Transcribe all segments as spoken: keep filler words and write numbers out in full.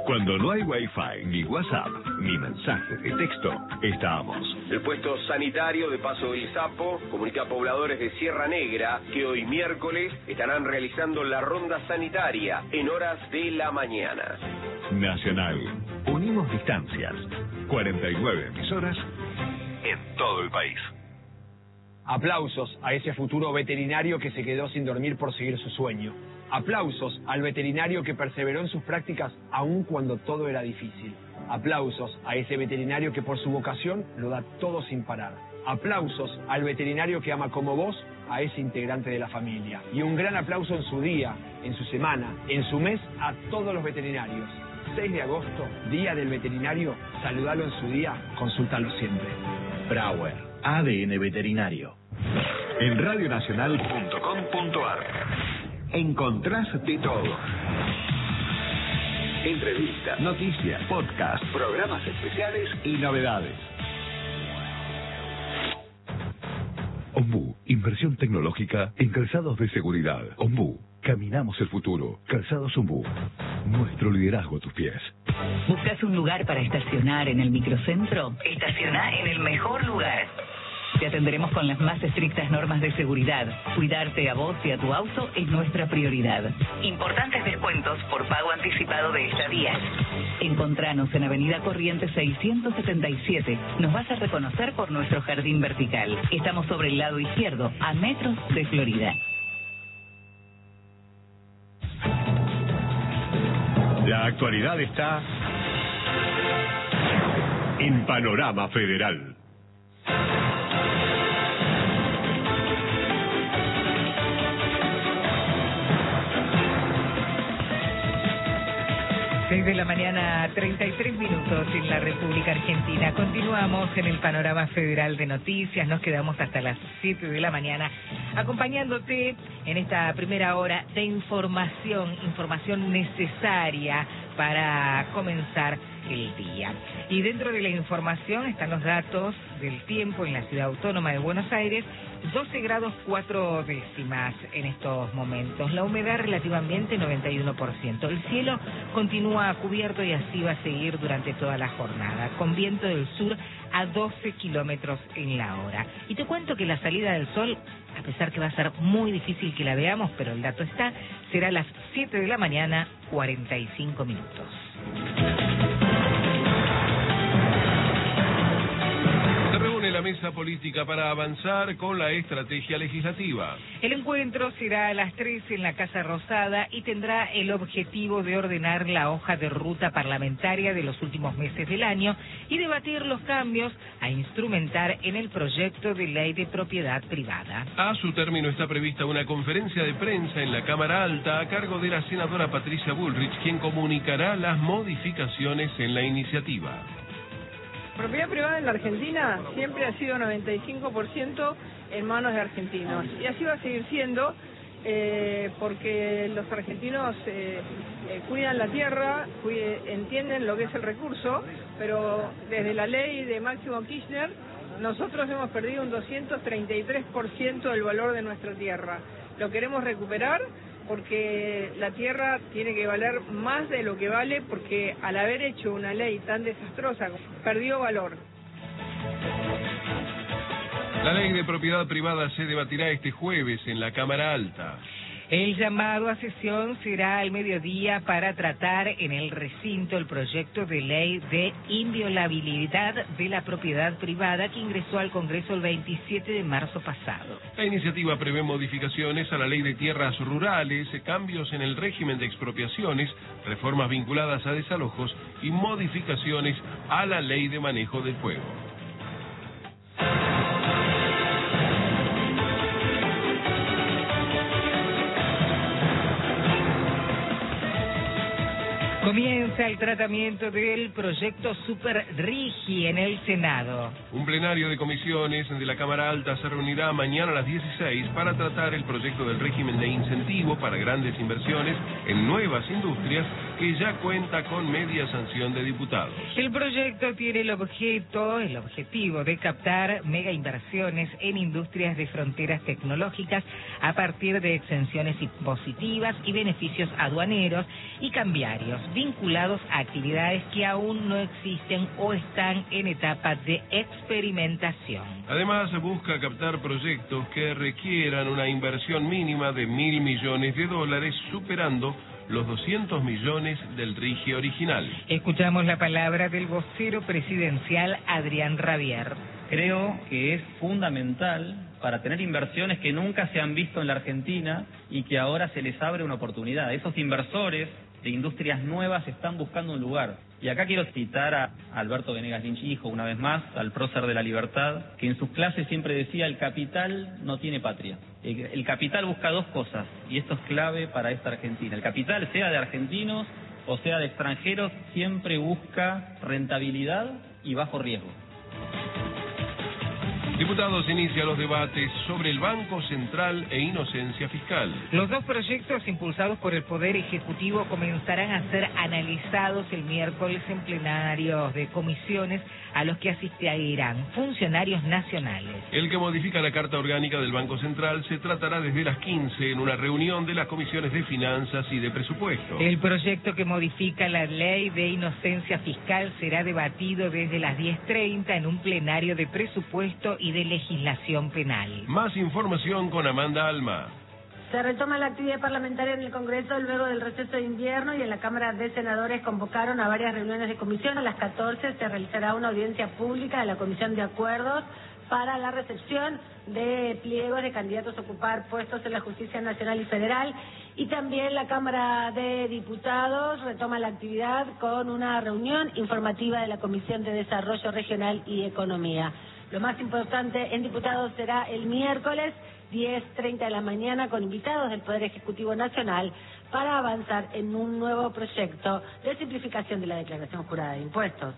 Cuando no hay Wi-Fi, ni WhatsApp, ni mensajes de texto, estamos. El puesto sanitario de Paso del Sapo comunica a pobladores de Sierra Negra que hoy miércoles estarán realizando la ronda sanitaria en horas de la mañana. Nacional. Unimos distancias. cuarenta y nueve emisoras en todo el país. Aplausos a ese futuro veterinario que se quedó sin dormir por seguir su sueño. Aplausos al veterinario que perseveró en sus prácticas aun cuando todo era difícil. Aplausos a ese veterinario que por su vocación lo da todo sin parar. Aplausos al veterinario que ama como vos a ese integrante de la familia. Y un gran aplauso en su día, en su semana, en su mes a todos los veterinarios. seis de agosto, Día del Veterinario. Saludalo en su día, consúltalo siempre. Brauer, A D N Veterinario. En radionacional punto com punto ar encontrás de todo. Entrevistas, noticias, podcast, programas especiales y novedades. Ombú, inversión tecnológica en calzados de seguridad. Ombú, caminamos el futuro. Calzados Ombú, nuestro liderazgo a tus pies. ¿Buscas un lugar para estacionar en el microcentro? Estaciona en el mejor lugar. Te atenderemos con las más estrictas normas de seguridad. Cuidarte a vos y a tu auto es nuestra prioridad. Importantes descuentos por pago anticipado de estadías. Encontranos en Avenida Corrientes seiscientos setenta y siete. Nos vas a reconocer por nuestro jardín vertical. Estamos sobre el lado izquierdo, a metros de Florida. La actualidad está en Panorama Federal. seis de la mañana, treinta y tres minutos en la República Argentina. Continuamos en el Panorama Federal de Noticias. Nos quedamos hasta las siete de la mañana acompañándote en esta primera hora de información, información necesaria para comenzar el día. Y dentro de la información están los datos del tiempo en la Ciudad Autónoma de Buenos Aires. doce grados cuatro décimas en estos momentos. La humedad relativa ambiente noventa y uno por ciento. El cielo continúa cubierto y así va a seguir durante toda la jornada, con viento del sur a doce kilómetros en la hora. Y te cuento que la salida del sol, a pesar que va a ser muy difícil que la veamos, pero el dato está, será a las siete de la mañana, cuarenta y cinco minutos. La mesa política para avanzar con la estrategia legislativa. El encuentro será a las tres en la Casa Rosada y tendrá el objetivo de ordenar la hoja de ruta parlamentaria de los últimos meses del año y debatir los cambios a instrumentar en el proyecto de ley de propiedad privada. A su término está prevista una conferencia de prensa en la Cámara Alta a cargo de la senadora Patricia Bullrich, quien comunicará las modificaciones en la iniciativa. Propiedad privada en la Argentina siempre ha sido noventa y cinco por ciento en manos de argentinos y así va a seguir siendo eh, porque los argentinos eh, eh, cuidan la tierra, cuide, entienden lo que es el recurso, pero desde la ley de Máximo Kirchner nosotros hemos perdido un doscientos treinta y tres por ciento del valor de nuestra tierra. Lo queremos recuperar porque la tierra tiene que valer más de lo que vale, porque al haber hecho una ley tan desastrosa, perdió valor. La ley de propiedad privada se debatirá este jueves en la Cámara Alta. El llamado a sesión será al mediodía para tratar en el recinto el proyecto de ley de inviolabilidad de la propiedad privada que ingresó al Congreso el veintisiete de marzo pasado. La iniciativa prevé modificaciones a la ley de tierras rurales, cambios en el régimen de expropiaciones, reformas vinculadas a desalojos y modificaciones a la ley de manejo del fuego. Comienza el tratamiento del proyecto Super Rigi en el Senado. Un plenario de comisiones de la Cámara Alta se reunirá mañana a las dieciséis para tratar el proyecto del régimen de incentivo para grandes inversiones en nuevas industrias que ya cuenta con media sanción de diputados. El proyecto tiene el objeto, el objetivo de captar mega inversiones en industrias de fronteras tecnológicas a partir de exenciones impositivas y beneficios aduaneros y cambiarios vinculados a actividades que aún no existen o están en etapa de experimentación. Además, busca captar proyectos que requieran una inversión mínima de mil millones de dólares, superando los doscientos millones del RIGI original. Escuchamos la palabra del vocero presidencial Adrián Rabier. Creo que es fundamental para tener inversiones que nunca se han visto en la Argentina y que ahora se les abre una oportunidad. Esos inversores de industrias nuevas están buscando un lugar. Y acá quiero citar a Alberto Venegas Lynch, hijo, una vez más, al prócer de la libertad, que en sus clases siempre decía: el capital no tiene patria. El, el capital busca dos cosas, y esto es clave para esta Argentina. El capital, sea de argentinos o sea de extranjeros, siempre busca rentabilidad y bajo riesgo. Diputados inicia los debates sobre el Banco Central e inocencia fiscal. Los dos proyectos impulsados por el Poder Ejecutivo comenzarán a ser analizados el miércoles en plenarios de comisiones a los que asistirán funcionarios nacionales. El que modifica la Carta Orgánica del Banco Central se tratará desde las quince en una reunión de las comisiones de Finanzas y de Presupuesto. El proyecto que modifica la Ley de Inocencia Fiscal será debatido desde las diez treinta en un plenario de Presupuesto y de Legislación Penal. Más información con Amanda Alma. Se retoma la actividad parlamentaria en el Congreso luego del receso de invierno y en la Cámara de Senadores convocaron a varias reuniones de comisión. A las catorce se realizará una audiencia pública de la Comisión de Acuerdos para la recepción de pliegos de candidatos a ocupar puestos en la Justicia Nacional y Federal. Y también la Cámara de Diputados retoma la actividad con una reunión informativa de la Comisión de Desarrollo Regional y Economía. Lo más importante en diputados será el miércoles, diez treinta de la mañana, con invitados del Poder Ejecutivo Nacional para avanzar en un nuevo proyecto de simplificación de la declaración jurada de impuestos.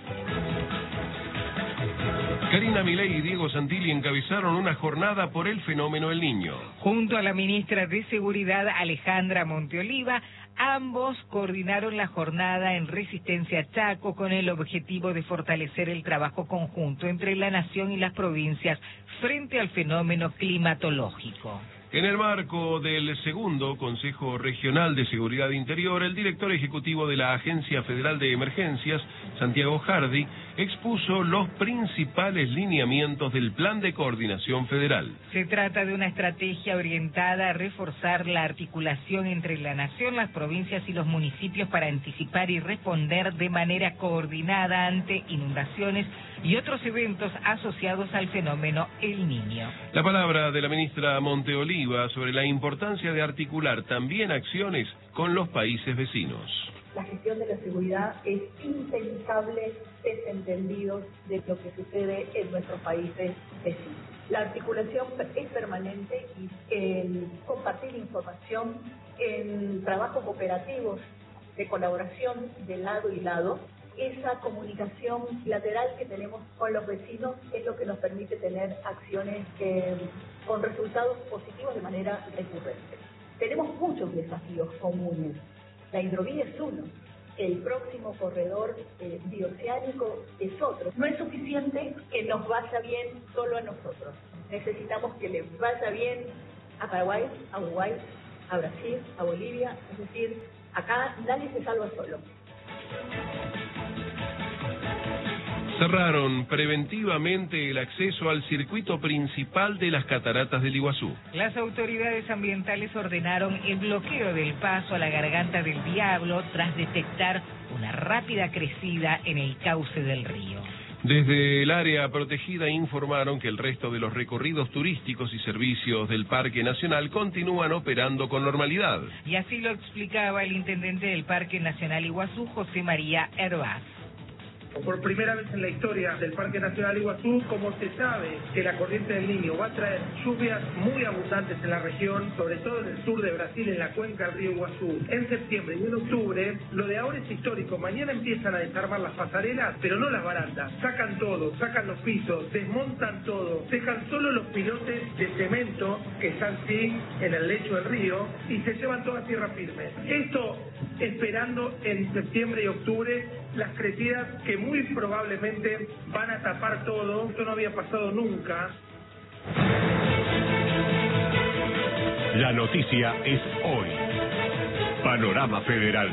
Karina Milei y Diego Santilli encabezaron una jornada por el fenómeno El Niño. Junto a la ministra de Seguridad, Alejandra Monteoliva, ambos coordinaron la jornada en Resistencia Chaco con el objetivo de fortalecer el trabajo conjunto entre la nación y las provincias frente al fenómeno climatológico. En el marco del segundo Consejo Regional de Seguridad Interior, el director ejecutivo de la Agencia Federal de Emergencias, Santiago Hardy, expuso los principales lineamientos del Plan de Coordinación Federal. Se trata de una estrategia orientada a reforzar la articulación entre la nación, las provincias y los municipios para anticipar y responder de manera coordinada ante inundaciones y otros eventos asociados al fenómeno El Niño. La palabra de la ministra Monteoliva sobre la importancia de articular también acciones con los países vecinos. La gestión de la seguridad es impensable desentendidos de lo que sucede en nuestros países vecinos. La articulación es permanente y en compartir información, en trabajos operativos de colaboración de lado y lado. Esa comunicación bilateral que tenemos con los vecinos es lo que nos permite tener acciones eh, con resultados positivos de manera recurrente. Tenemos muchos desafíos comunes. La hidrovía es uno, el próximo corredor eh, bioceánico es otro. No es suficiente que nos vaya bien solo a nosotros. Necesitamos que le vaya bien a Paraguay, a Uruguay, a Brasil, a Bolivia. Es decir, acá nadie se salva solo. Cerraron preventivamente el acceso al circuito principal de las cataratas del Iguazú. Las autoridades ambientales ordenaron el bloqueo del paso a la Garganta del Diablo tras detectar una rápida crecida en el cauce del río. Desde el área protegida informaron que el resto de los recorridos turísticos y servicios del Parque Nacional continúan operando con normalidad. Y así lo explicaba el intendente del Parque Nacional Iguazú, José María Hervás. Por primera vez en la historia del Parque Nacional Iguazú, como se sabe que la corriente del Niño va a traer lluvias muy abundantes en la región, sobre todo en el sur de Brasil, en la cuenca del río Iguazú, en septiembre y en octubre, lo de ahora es histórico. Mañana empiezan a desarmar las pasarelas, pero no las barandas. Sacan todo, sacan los pisos, desmontan todo, dejan solo los pilotes de cemento que están sí en el lecho del río y se llevan toda tierra firme. Esto esperando en septiembre y octubre las crecidas que muy probablemente van a tapar todo. Esto no había pasado nunca. La noticia es hoy. Panorama Federal.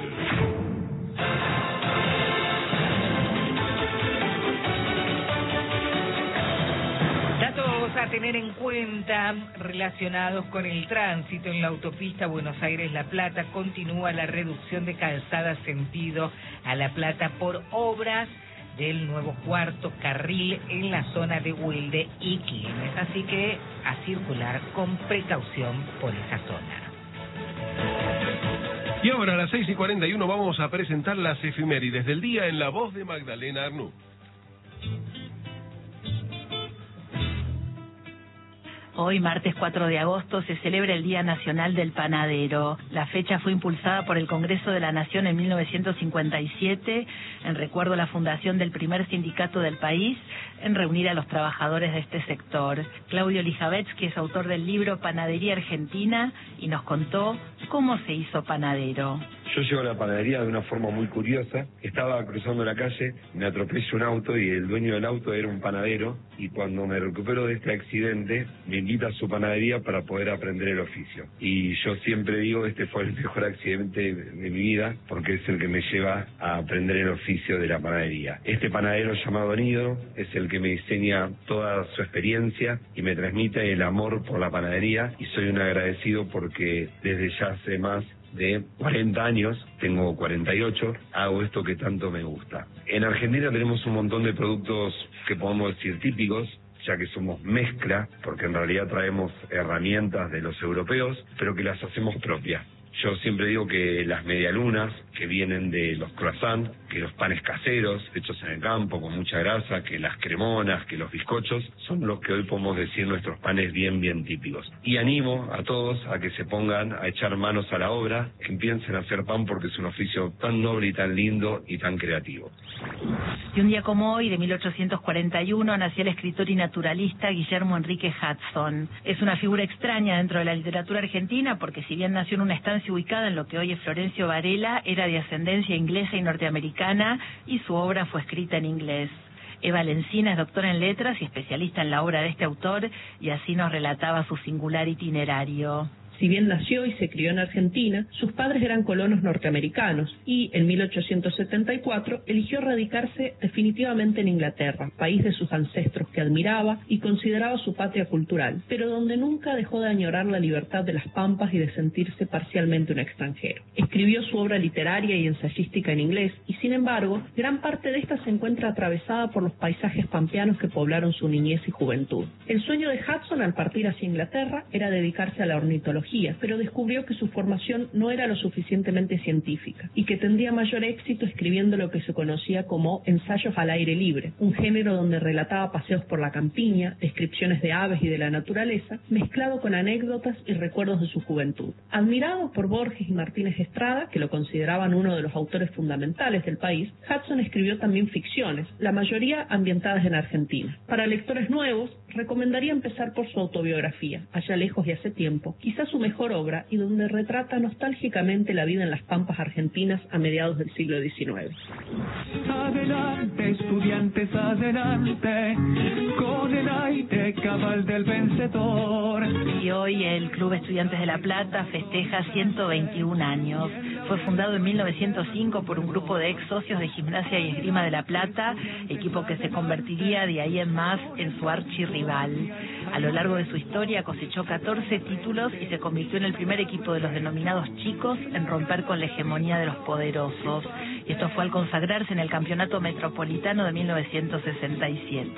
Datos a tener en cuenta relacionados con el tránsito en la autopista Buenos Aires-La Plata. Continúa la reducción de calzada sentido a La Plata por obras del nuevo cuarto carril en la zona de Wilde y Quilmes. Así que a circular con precaución por esa zona. Y ahora a las seis y cuarenta y uno vamos a presentar las efemérides del día en la voz de Magdalena Arnú. Hoy, martes cuatro de agosto, se celebra el Día Nacional del Panadero. La fecha fue impulsada por el Congreso de la Nación en mil novecientos cincuenta y siete, en recuerdo a la fundación del primer sindicato del país, en reunir a los trabajadores de este sector. Claudio Lijavetsky es autor del libro Panadería Argentina y nos contó cómo se hizo panadero. Yo llego a la panadería de una forma muy curiosa. Estaba cruzando la calle, me atropella un auto y el dueño del auto era un panadero, y cuando me recupero de este accidente me invita a su panadería para poder aprender el oficio. Y yo siempre digo, este fue el mejor accidente de mi vida porque es el que me lleva a aprender el oficio de la panadería. Este panadero llamado Nido es el que me enseña toda su experiencia y me transmite el amor por la panadería, y soy un agradecido porque desde ya hace más de cuarenta años, tengo cuarenta y ocho, hago esto que tanto me gusta. En Argentina tenemos un montón de productos que podemos decir típicos, ya que somos mezcla, porque en realidad traemos herramientas de los europeos, pero que las hacemos propias. Yo siempre digo que las medialunas, que vienen de los croissants, que los panes caseros, hechos en el campo, con mucha grasa, que las cremonas, que los bizcochos, son los que hoy podemos decir nuestros panes bien, bien típicos. Y animo a todos a que se pongan a echar manos a la obra, que empiecen a hacer pan porque es un oficio tan noble y tan lindo y tan creativo. Y un día como hoy, de mil ochocientos cuarenta y uno, nació el escritor y naturalista Guillermo Enrique Hudson. Es una figura extraña dentro de la literatura argentina porque, si bien nació en una estancia ubicada en lo que hoy es Florencio Varela, era de ascendencia inglesa y norteamericana, y su obra fue escrita en inglés. Eva Lencina es doctora en letras y especialista en la obra de este autor, y así nos relataba su singular itinerario. Si bien nació y se crió en Argentina, sus padres eran colonos norteamericanos y en mil ochocientos setenta y cuatro eligió radicarse definitivamente en Inglaterra, país de sus ancestros que admiraba y consideraba su patria cultural, pero donde nunca dejó de añorar la libertad de las pampas y de sentirse parcialmente un extranjero. Escribió su obra literaria y ensayística en inglés y, sin embargo, gran parte de esta se encuentra atravesada por los paisajes pampeanos que poblaron su niñez y juventud. El sueño de Hudson al partir hacia Inglaterra era dedicarse a la ornitología, pero descubrió que su formación no era lo suficientemente científica y que tendría mayor éxito escribiendo lo que se conocía como ensayos al aire libre, un género donde relataba paseos por la campiña, descripciones de aves y de la naturaleza, mezclado con anécdotas y recuerdos de su juventud. Admirado por Borges y Martínez Estrada, que lo consideraban uno de los autores fundamentales del país, Hudson escribió también ficciones, la mayoría ambientadas en Argentina. Para lectores nuevos, recomendaría empezar por su autobiografía, Allá lejos y hace tiempo, quizás su mejor obra, y donde retrata nostálgicamente la vida en las pampas argentinas a mediados del siglo diecinueve. Adelante, estudiantes, adelante, con el aire cabal del vencedor. Y hoy el Club Estudiantes de La Plata festeja ciento veintiún años. Fue fundado en mil novecientos cinco por un grupo de ex socios de Gimnasia y Esgrima de La Plata, equipo que se convertiría de ahí en más en su archirrival. A lo largo de su historia cosechó catorce títulos y se convirtió en el primer equipo de los denominados chicos en romper con la hegemonía de los poderosos. Y esto fue al consagrarse en el Campeonato Metropolitano de mil novecientos sesenta y siete.